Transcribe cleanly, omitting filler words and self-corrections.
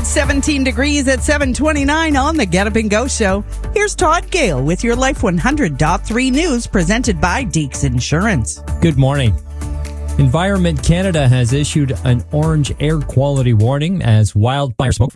It's 17 degrees at 7:29 on the Get Up and Go show. Here's Todd Gale with your Life 100.3 news presented by Deeks Insurance. Good morning. Environment Canada has issued an orange air quality warning as wildfire smoke